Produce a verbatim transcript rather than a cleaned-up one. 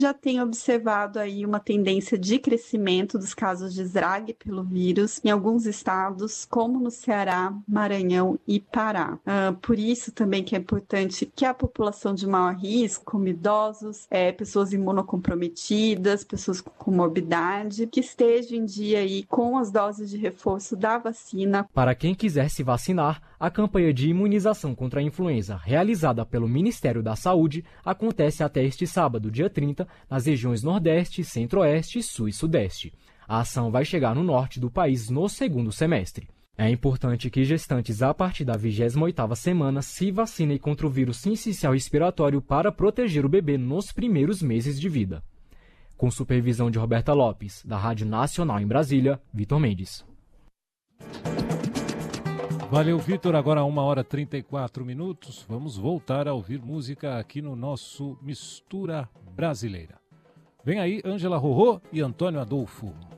já tem observado aí uma tendência de crescimento dos casos de esdrague pelo vírus em alguns estados, como no Ceará, Maranhão e Pará. Uh, por isso também que é importante que a população de maior risco, como idosos, é, pessoas imunocomprometidas, pessoas com comorbidade, que estejam em dia aí com as doses de reforço da vacina. Para quem quiser se vacinar, a campanha de imunização contra a influenza realizada pelo Ministério da Saúde acontece até este sábado, dia trinta, nas regiões Nordeste, Centro-Oeste, Sul e Sudeste. A ação vai chegar no norte do país no segundo semestre. É importante que gestantes a partir da vigésima oitava semana se vacinem contra o vírus sincicial respiratório para proteger o bebê nos primeiros meses de vida. Com supervisão de Roberta Lopes, da Rádio Nacional em Brasília, Vitor Mendes. Valeu, Vitor. Agora uma hora e trinta e quatro minutos. Vamos voltar a ouvir música aqui no nosso Mistura Brasileira. Vem aí Ângela Rorô e Antônio Adolfo.